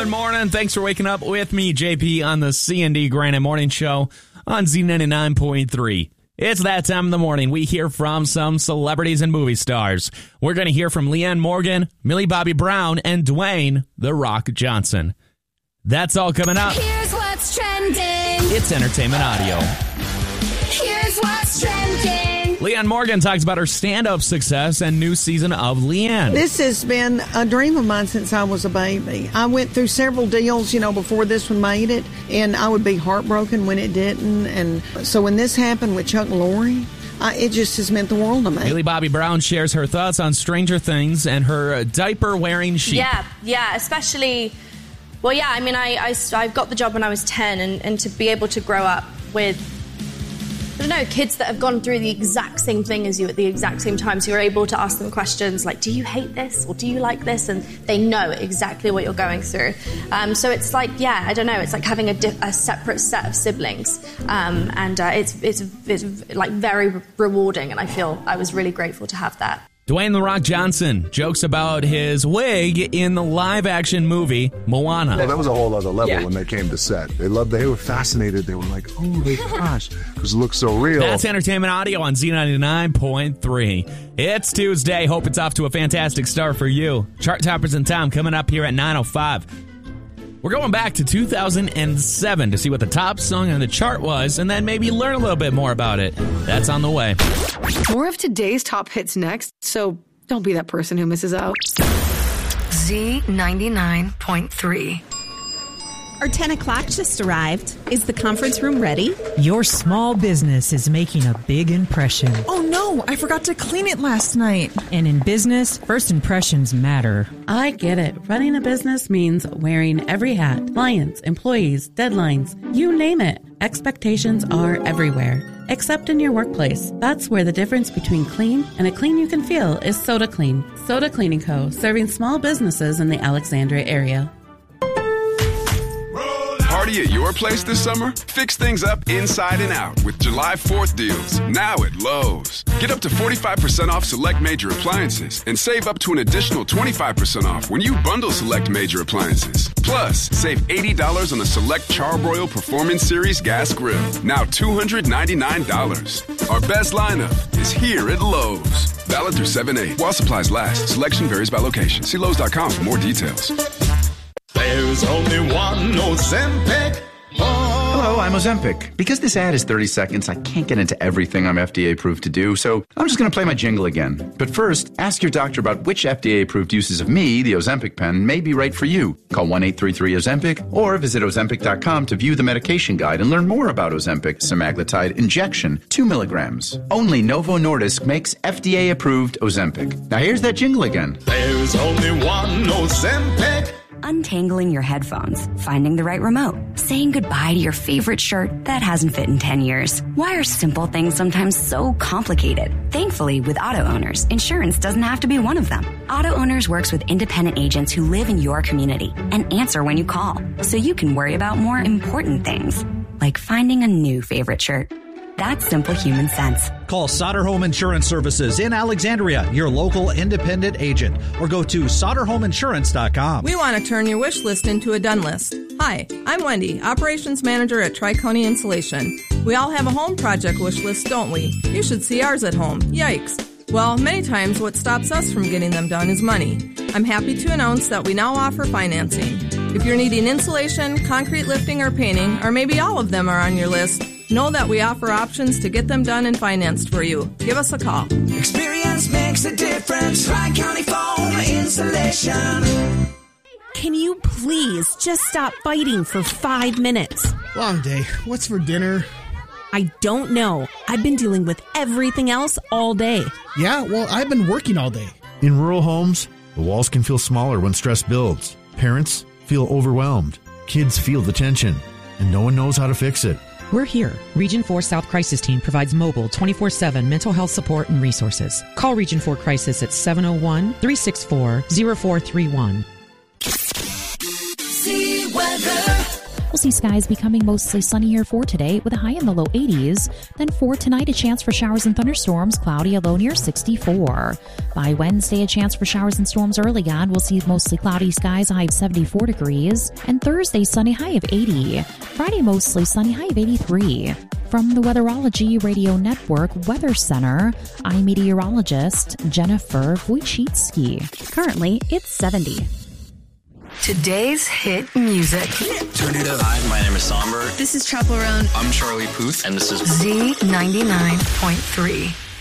Good morning. Thanks for waking up with me, JP, on the C&D Granite Morning Show on Z99.3. It's that time of the morning. We hear from some celebrities and movie stars. We're going to hear from Leanne Morgan, Millie Bobby Brown, and Dwayne The Rock Johnson. That's all coming up. Here's what's trending. It's entertainment audio. Here's what's trending. Leanne Morgan talks about her stand-up success and new season of Leanne. This has been a dream of mine since I was a baby. I went through several deals, before this one made it, and I would be heartbroken when it didn't. And so when this happened with Chuck Lorre, it just has meant the world to me. Millie Bobby Brown shares her thoughts on Stranger Things and her diaper-wearing sheep. Yeah, especially... Well, yeah, I mean, I got the job when I was 10, and to be able to grow up with... I don't know, kids that have gone through the exact same thing as you at the exact same time, so you're able to ask them questions like, do you hate this or do you like this? And they know exactly what you're going through. So it's like, yeah, I don't know, it's like having a separate set of siblings. It's like very rewarding, and I was really grateful to have that. Dwayne The Rock Johnson jokes about his wig in the live-action movie Moana. Yeah, that was a whole other level when they came to set. They were fascinated. They were like, oh my gosh, because it looks so real. That's entertainment audio on Z99.3. It's Tuesday. Hope it's off to a fantastic start for you. Chart Toppers and Tom coming up here at 9:05. We're going back to 2007 to see what the top song on the chart was, and then maybe learn a little bit more about it. That's on the way. More of today's top hits next, so don't be that person who misses out. Z99.3. Our 10 o'clock just arrived. Is the conference room ready? Your small business is making a big impression. Oh no, I forgot to clean it last night. And in business, first impressions matter. I get it. Running a business means wearing every hat. Clients, employees, deadlines, you name it. Expectations are everywhere, except in your workplace. That's where the difference between clean and a clean you can feel is Soda Clean. Soda Cleaning Co., serving small businesses in the Alexandria area. Party at your place this summer? Fix things up inside and out with July 4th deals, now at Lowe's. Get up to 45% off select major appliances and save up to an additional 25% off when you bundle select major appliances. Plus, save $80 on a select Charbroil Performance Series gas grill, now $299. Our best lineup is here at Lowe's. Valid through 7/8. While supplies last, selection varies by location. See Lowe's.com for more details. There's only one Ozempic. Hello, I'm Ozempic. Because this ad is 30 seconds, I can't get into everything I'm FDA approved to do, so I'm just going to play my jingle again. But first, ask your doctor about which FDA approved uses of me, the Ozempic pen, may be right for you. Call 1-833-OZEMPIC or visit Ozempic.com to view the medication guide and learn more about Ozempic semaglutide injection, 2 milligrams. Only Novo Nordisk makes FDA approved Ozempic. Now here's that jingle again. There's only one Ozempic. Untangling your headphones, finding the right remote, saying goodbye to your favorite shirt that hasn't fit in 10 years. Why are simple things sometimes so complicated? Thankfully, with Auto Owners, insurance doesn't have to be one of them. Auto Owners works with independent agents who live in your community and answer when you call, so you can worry about more important things, like finding a new favorite shirt. That's simple human sense. Call Sauter Home Insurance Services in Alexandria, your local independent agent, or go to SauterHomeInsurance.com. We want to turn your wish list into a done list. Hi, I'm Wendy, Operations Manager at Tri-County Insulation. We all have a home project wish list, don't we? You should see ours at home. Yikes. Well, many times what stops us from getting them done is money. I'm happy to announce that we now offer financing. If you're needing insulation, concrete lifting, or painting, or maybe all of them are on your list, know that we offer options to get them done and financed for you. Give us a call. Experience makes a difference. Tri-County Foam Insulation. Can you please just stop fighting for 5 minutes? Long day. What's for dinner? I don't know. I've been dealing with everything else all day. Yeah, well, I've been working all day. In rural homes, the walls can feel smaller when stress builds. Parents feel overwhelmed. Kids feel the tension, and no one knows how to fix it. We're here. Region 4 South Crisis Team provides mobile 24/7 mental health support and resources. Call Region 4 Crisis at 701-364-0431. See weather. Well, mostly skies becoming mostly sunny here for today with a high in the low 80s. Then for tonight, a chance for showers and thunderstorms, cloudy, a low near 64. By Wednesday, a chance for showers and storms early on. We'll see mostly cloudy skies, a high of 74 degrees. And Thursday, sunny, high of 80. Friday, mostly sunny, high of 83. From the Weatherology Radio Network Weather Center, I'm meteorologist Jennifer Wojcicki. Currently, it's 70. Today's hit music. Turn it up. Hi, my name is Somber. This is Chaperone. I'm Charlie Puth, and this is Z99.3.